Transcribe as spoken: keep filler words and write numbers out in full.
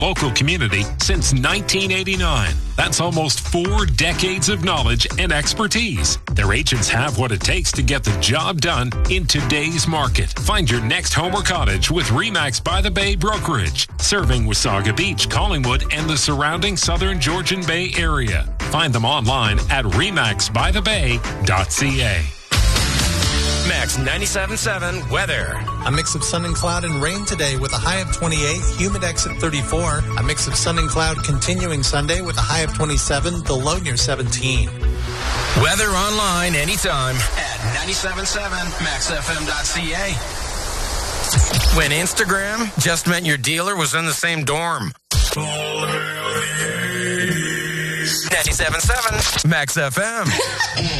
local community since nineteen eighty-nine. That's almost four decades of knowledge and expertise. Their agents have what it takes to get the job done in today's market. Find your next home or cottage with RE/MAX by the Bay Brokerage, serving Wasaga Beach, Collingwood, and the surrounding southern Georgian Bay area. Find them online at remax by the bay dot c a. Max ninety-seven point seven weather. A mix of sun and cloud and rain today with a high of twenty-eight, humid X at thirty-four. A mix of sun and cloud continuing Sunday with a high of twenty-seven, the low near seventeen. Weather online anytime at ninety-seven point seven max f m dot c a. When Instagram just meant your dealer was in the same dorm. ninety-seven point seven Max F M.